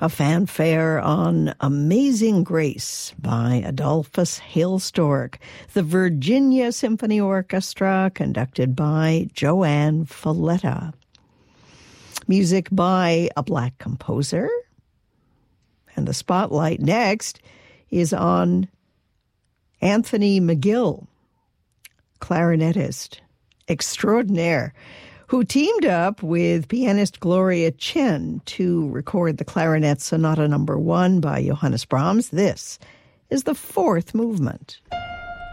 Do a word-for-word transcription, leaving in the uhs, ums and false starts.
A fanfare on Amazing Grace by Adolphus Hailstork, the Virginia Symphony Orchestra, conducted by Joanne Falletta. Music by a black composer. And the spotlight next is on Anthony McGill, clarinetist extraordinaire, who teamed up with pianist Gloria Chen to record the Clarinet Sonata Number One by Johannes Brahms. This is the fourth movement.